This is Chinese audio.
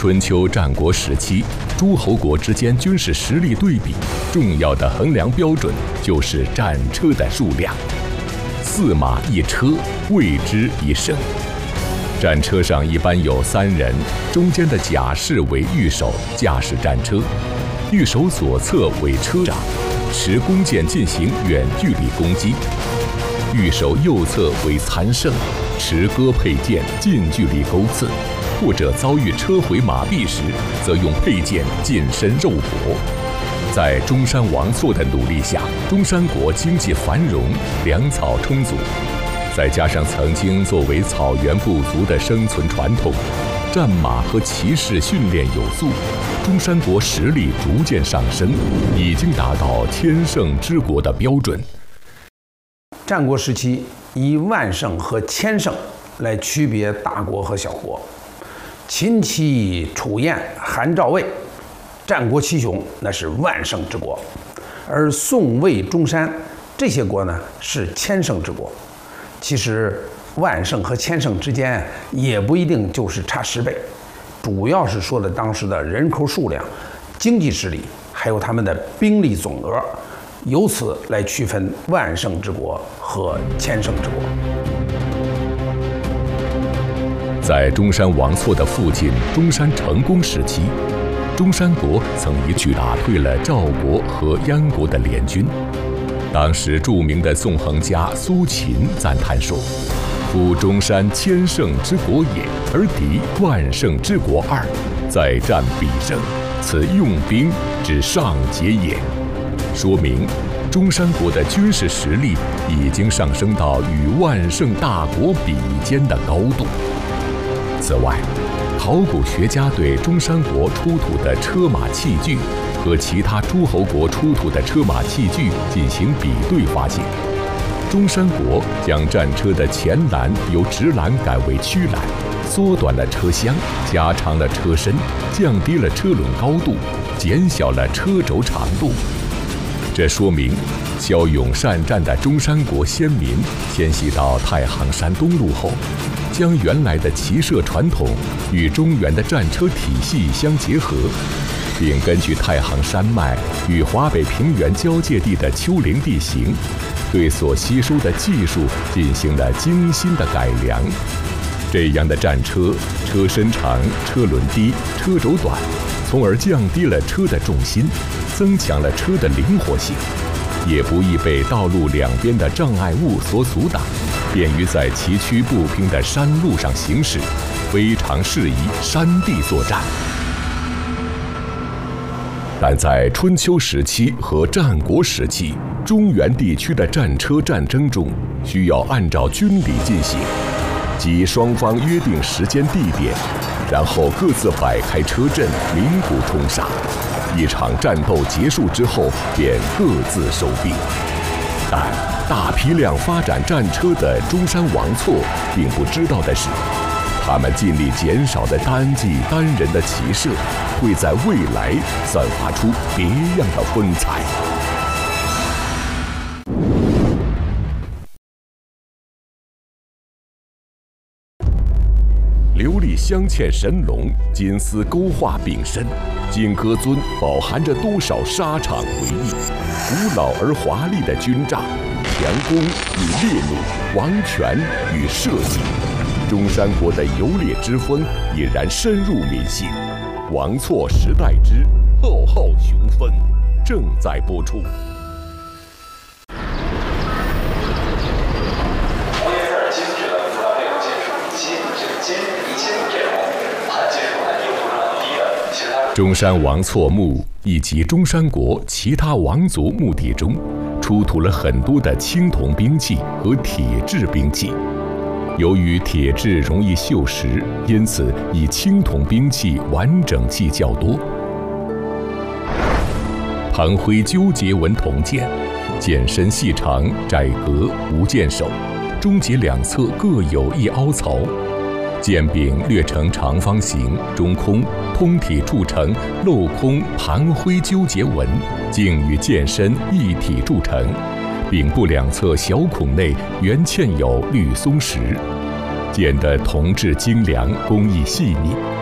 春秋战国时期，诸侯国之间军事实力对比，重要的衡量标准就是战车的数量。4马1车，谓之一胜。战车上一般有3人，中间的甲士为御手，驾驶战车；御手左侧为车长，持弓箭进行远距离攻击；御手右侧为残胜，持戈佩剑近距离钩刺，或者遭遇车毁马毙时，则用佩剑近身肉搏。在中山王错的努力下，中山国经济繁荣，粮草充足。再加上曾经作为草原部族的生存传统，战马和骑士训练有素，中山国实力逐渐上升，已经达到千胜之国的标准。 战国时期以万胜和千胜来区别大国和小国。秦齐楚燕韩赵魏，战国七雄那是万胜之国，而宋魏中山这些国呢是千胜之国。其实万胜和千胜之间也不一定就是差10倍，主要是说了当时的人口数量、经济实力，还有他们的兵力总额，由此来区分万胜之国和千胜之国。 在中山王错的父亲中山成功时期，中山国曾一举打退了赵国和燕国的联军。当时著名的纵横家苏秦赞叹说：“夫中山千胜之国也，而敌万胜之国二，再战必胜，此用兵之上节也。”说明中山国的军事实力已经上升到与万胜大国比肩的高度。此外，考古学家对中山国出土的车马器具和其他诸侯国出土的车马器具进行比对，发现中山国将战车的前栏由直栏改为曲栏，缩短了车厢，加长了车身，降低了车轮高度，减小了车轴长度。这说明骁勇善战的中山国先民迁徙到太行山东路后，将原来的骑射传统与中原的战车体系相结合，并根据太行山脉与华北平原交界地的丘陵地形，对所吸收的技术进行了精心的改良。这样的战车，车身长，车轮低，车轴短，从而降低了车的重心，增强了车的灵活性，也不易被道路两边的障碍物所阻挡，便于在崎岖不平的山路上行驶，非常适宜山地作战。但在春秋时期和战国时期，中原地区的战车战争中，需要按照军礼进行，即双方约定时间地点，然后各自摆开车阵，鸣鼓冲杀。一场战斗结束之后，便各自收兵。但大批量发展战车的中山王错并不知道的是，他们尽力减少的单骑单人的骑射，会在未来散发出别样的风采。琉璃镶嵌神龙，金丝勾画柄身，金戈尊饱含着多少沙场回忆？古老而华丽的军仗，强攻与烈怒，王权与社稷，中山国的游猎之风已然深入民心。王错时代之浩浩雄风正在播出。中山王错墓以及中山国其他王族墓地中，出土了很多的青铜兵器和铁制兵器。由于铁质容易锈蚀，因此以青铜兵器完整器较多。盘灰纠结纹铜剑，剑身细长，窄格，无剑首，中节两侧各有一凹槽。剑柄略呈长方形，中空，通体铸成镂空盘灰纠结纹，茎与剑身一体铸成。柄部两侧小孔内原嵌有绿松石。剑的铜质精良，工艺细腻，